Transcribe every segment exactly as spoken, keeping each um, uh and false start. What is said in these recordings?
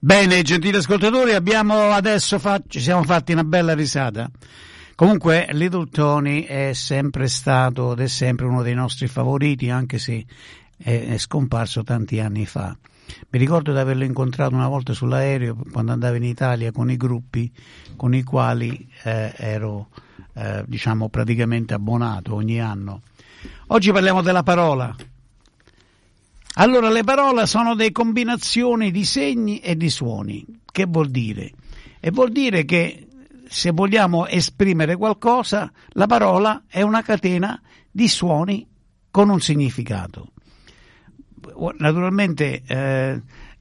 Bene, gentili ascoltatori, abbiamo adesso fatto, ci siamo fatti una bella risata. Comunque Little Tony è sempre stato ed è sempre uno dei nostri favoriti, anche se è, è scomparso tanti anni fa. Mi ricordo di averlo incontrato una volta sull'aereo quando andavo in Italia con i gruppi con i quali eh, ero eh, diciamo praticamente abbonato ogni anno. Oggi parliamo della parola. Allora, le parole sono delle combinazioni di segni e di suoni. Che vuol dire? E vuol dire che se vogliamo esprimere qualcosa, la parola è una catena di suoni con un significato. Naturalmente eh,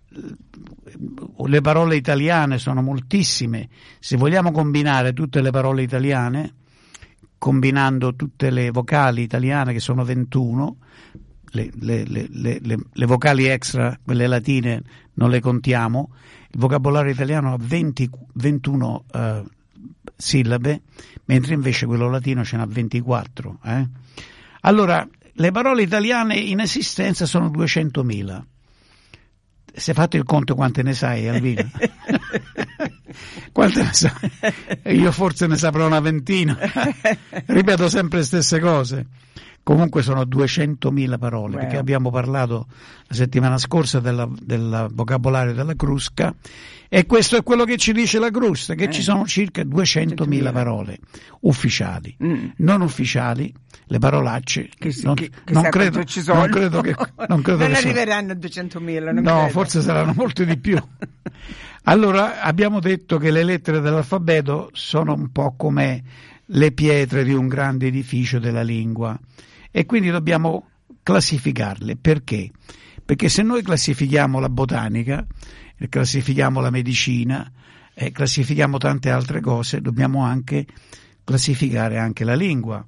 le parole italiane sono moltissime. Se vogliamo combinare tutte le parole italiane, combinando tutte le vocali italiane, che sono ventuno, Le, le, le, le, le vocali extra, quelle latine, non le contiamo. Il vocabolario italiano ha venti, ventuno uh, sillabe, mentre invece quello latino ce n'ha ventiquattro. Eh? Allora, le parole italiane in esistenza sono duecentomila. Se fate il conto, quante ne sai, Alvina? Quante ne sai? Io forse ne saprò una ventina. Ripeto sempre le stesse cose. Comunque sono duecentomila parole, wow. Perché abbiamo parlato la settimana scorsa della, del vocabolario della Crusca, e questo è quello che ci dice la Crusca, che eh. ci sono circa duecentomila parole ufficiali. Mm. Non ufficiali, le parolacce, che si, non, che, che non, credo, ci sono. non credo che non, credo non che arriveranno a duecentomila. Non no, credo. Forse saranno molti di più. Allora, abbiamo detto che le lettere dell'alfabeto sono un po' come le pietre di un grande edificio della lingua. E quindi dobbiamo classificarle. Perché? Perché se noi classifichiamo la botanica, classifichiamo la medicina, eh, classifichiamo tante altre cose, dobbiamo anche classificare anche la lingua.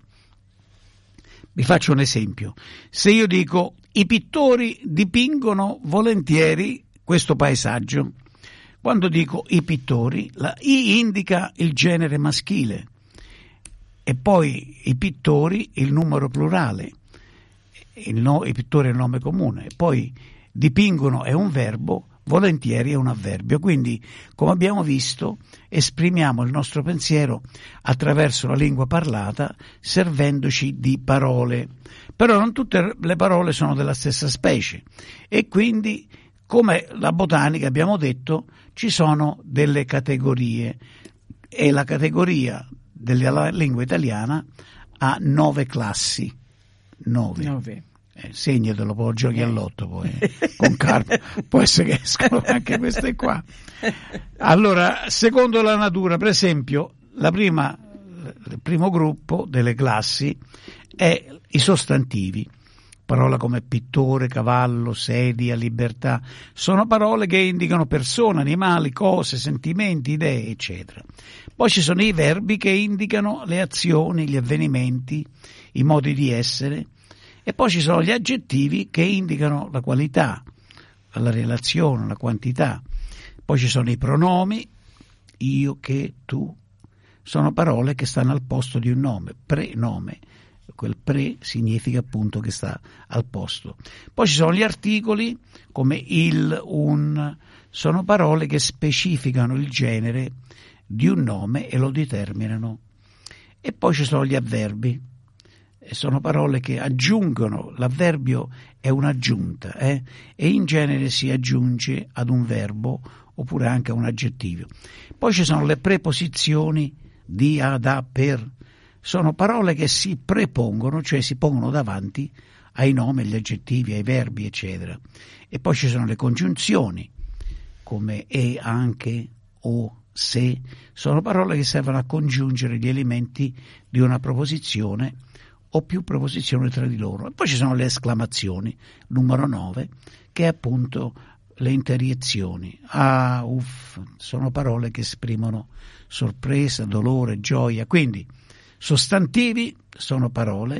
Vi faccio un esempio. Se io dico i pittori dipingono volentieri questo paesaggio, quando dico i pittori, la I indica il genere maschile. E poi i pittori, il numero plurale, il, no, i pittori è il nome comune, e poi dipingono è un verbo, volentieri è un avverbio. Quindi, come abbiamo visto, esprimiamo il nostro pensiero attraverso la lingua parlata, servendoci di parole. Però non tutte le parole sono della stessa specie, e quindi, come la botanica abbiamo detto, ci sono delle categorie, e la categoria della lingua italiana ha nove classi. Nove. nove. Eh, segnatelo, poi giochi eh. all'otto poi. Eh. Con calma. Può essere che escono anche queste qua. Allora, secondo la natura, per esempio, la prima, il primo gruppo delle classi è i sostantivi. Parole come pittore, cavallo, sedia, libertà, sono parole che indicano persone, animali, cose, sentimenti, idee, eccetera. Poi ci sono i verbi che indicano le azioni, gli avvenimenti, i modi di essere, e poi ci sono gli aggettivi che indicano la qualità, la relazione, la quantità. Poi ci sono i pronomi, io, che, tu, sono parole che stanno al posto di un nome, prenome. Quel pre significa appunto che sta al posto. Poi ci sono gli articoli come il, un, sono parole che specificano il genere di un nome e lo determinano. E poi ci sono gli avverbi, e sono parole che aggiungono, l'avverbio è un'aggiunta, eh? E in genere si aggiunge ad un verbo oppure anche a un aggettivo. Poi ci sono le preposizioni di, a, da, per. Sono parole che si prepongono, cioè si pongono davanti ai nomi, agli aggettivi, ai verbi, eccetera. E poi ci sono le congiunzioni, come e, anche, o, se. Sono parole che servono a congiungere gli elementi di una proposizione o più preposizioni tra di loro. E poi ci sono le esclamazioni, numero nove, che è appunto le interiezioni. Ah, uff, sono parole che esprimono sorpresa, dolore, gioia. Quindi sostantivi sono parole,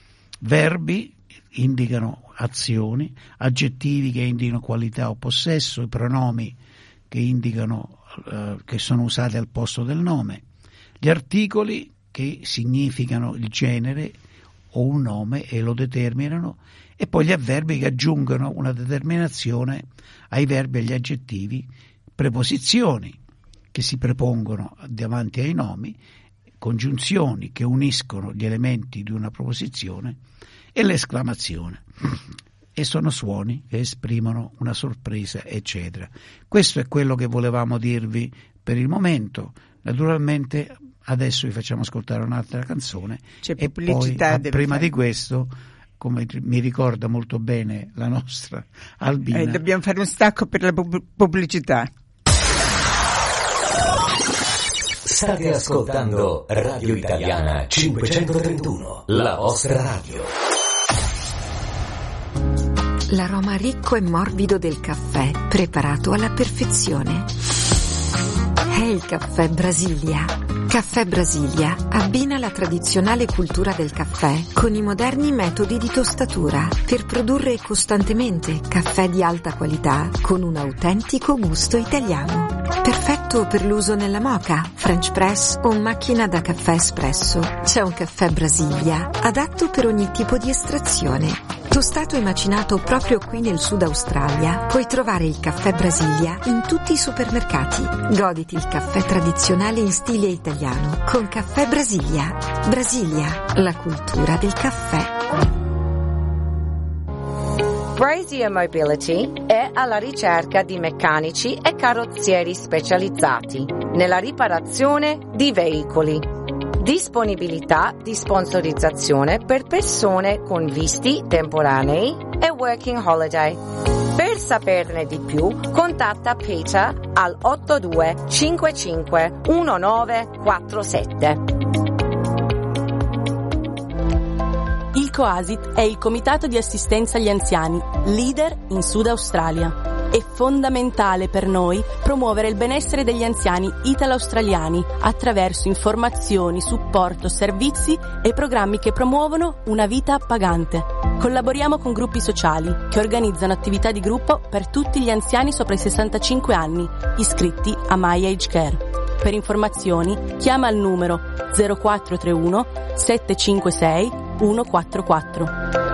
verbi indicano azioni, aggettivi che indicano qualità o possesso, i pronomi che indicano eh, che sono usati al posto del nome, gli articoli che significano il genere o un nome e lo determinano, e poi gli avverbi che aggiungono una determinazione ai verbi e agli aggettivi preposizioni che si prepongono davanti ai nomi, congiunzioni che uniscono gli elementi di una proposizione e l'esclamazione. E sono suoni che esprimono una sorpresa, eccetera. Questo è quello che volevamo dirvi per il momento. Naturalmente adesso vi facciamo ascoltare un'altra canzone. C'è e poi, prima fare. di questo, come mi ricorda molto bene la nostra Albina, eh, dobbiamo fare un stacco per la pub- pubblicità. State ascoltando Radio Italiana cinquecentotrentuno, la vostra radio. L'aroma ricco e morbido del caffè, preparato alla perfezione. È il caffè Brasilia. Caffè Brasilia abbina la tradizionale cultura del caffè con i moderni metodi di tostatura per produrre costantemente caffè di alta qualità con un autentico gusto italiano. Perfetto per l'uso nella moka, French press o macchina da caffè espresso. C'è un caffè Brasilia adatto per ogni tipo di estrazione. Tostato e macinato proprio qui nel Sud Australia, puoi trovare il caffè Brasilia in tutti i supermercati. Goditi il caffè tradizionale in stile italiano con Caffè Brasilia. Brasilia, la cultura del caffè. Brazier Mobility è alla ricerca di meccanici e carrozzieri specializzati nella riparazione di veicoli. Disponibilità di sponsorizzazione per persone con visti temporanei e working holiday. Per saperne di più, contatta Peter al otto due cinque cinque uno nove quattro sette. Il COASIT è il Comitato di Assistenza agli Anziani, leader in Sud Australia. È fondamentale per noi promuovere il benessere degli anziani italo-australiani attraverso informazioni, supporto, servizi e programmi che promuovono una vita appagante. Collaboriamo con gruppi sociali che organizzano attività di gruppo per tutti gli anziani sopra i sessantacinque anni, iscritti a My Age Care. Per informazioni chiama il numero zero quattro tre uno sette cinque sei uno quattro quattro.